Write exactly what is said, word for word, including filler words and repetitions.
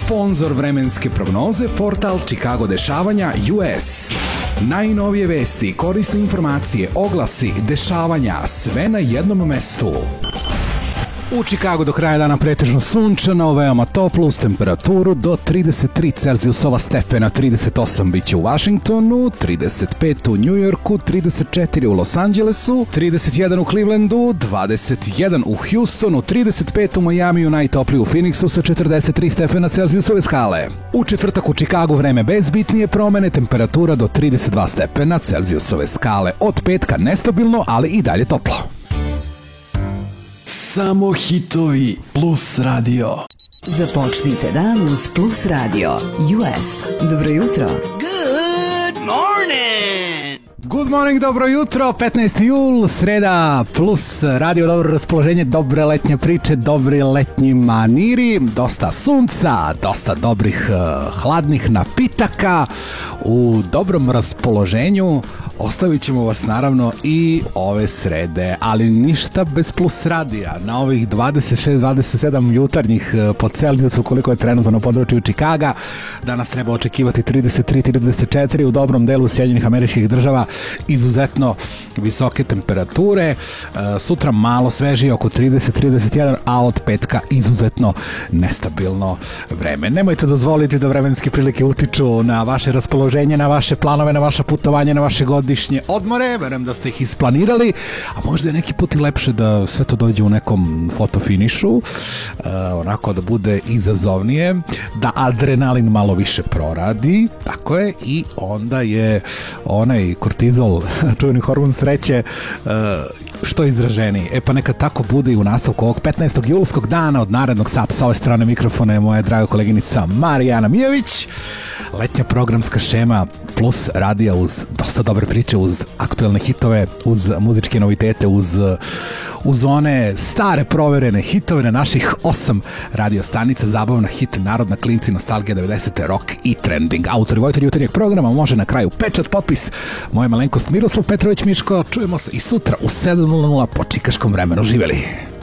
Sponzor vremenske prognoze, portal Chicago dešavanja U S. Najnovije vesti, korisne informacije, oglasi, dešavanja, sve na jednom mestu. U Chicagu do kraja dana pretežno sunčano, veoma toplo uz temperaturu do trideset tri Celzijusova stepena, trideset osam biće u Washingtonu, trideset pet u New Yorku, trideset četiri u Los Angelesu, trideset jedan u Clevelandu, dvadeset jedan u Houstonu, trideset pet u Majamiju, najtopliji u Phoenixu sa četrdeset tri stepena Celzijusove skale. U četvrtak u Chicagu vreme bez bitnije promene, temperatura do trideset dva stepena Celzijusove skale. Od petka nestabilno, ali i dalje toplo. Samo hitovi Plus Radio. Započnite dan uz Plus Radio U S. Dobro jutro. Good morning. Good morning, dobro jutro, petnaesti jul, sreda, Plus Radio, dobro raspoloženje, dobre letnje priče, dobri letnji maniri, dosta sunca, dosta dobrih uh, hladnih napitaka, u dobrom raspoloženju. Ostavit ćemo vas naravno i ove srede, ali ništa bez Plus Radija. Na ovih dvadeset šest dvadeset sedam jutarnjih po Celzijusu, koliko je trenutno na području Chicaga, danas treba očekivati trideset tri trideset četiri u dobrom delu Sjedinjenih Američkih Država, izuzetno visoke temperature, sutra malo svežije, oko trideset trideset jedan, a od petka izuzetno nestabilno vreme. Nemojte dozvoliti da vremenske prilike utiču na vaše raspoloženje, na vaše planove, na vaše putovanje, na vaše godišnje odmore. Verujem da ste ih isplanirali, a možda je neki put i lepše da sve to dođe u nekom fotofinišu, uh, onako da bude izazovnije, da adrenalin malo više proradi, tako je, i onda je onaj kortizol, čuveni hormon sreće, uh, što izraženiji. E pa neka tako bude i u nastavku ovog petnaestog julskog dana. Od narednog sata sa ove strane mikrofona je moja draga koleginica Marijana Mijović. Letnja programska šema Plus Radija uz dosta dobre priče, uz aktuelne hitove, uz muzičke novitete, uz, uz one stare proverene hitove na naših osam radio stanica, zabavna hit, narodna, klinci, nostalgija, devedesete, rock i trending. Autor i vojitelj jutarnjeg programa može na kraju pečat, potpis. Moja malenkost Miroslav Petrović Miško. Čujemo se i sutra u sedam po čikaškom vremenu. Živeli!